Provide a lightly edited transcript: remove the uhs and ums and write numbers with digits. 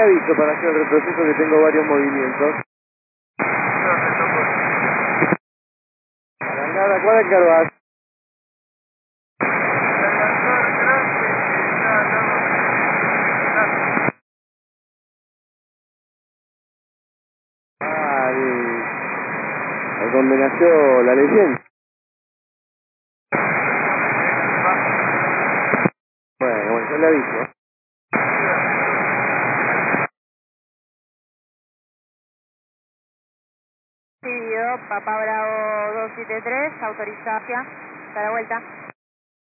aviso para hacer el retroceso que tengo varios movimientos. Arrancada, ¿cuál es Carvajal? El condenación, la leyenda. Bueno, yo le aviso. Sí, Papá Bravo 273, autorización, para vuelta.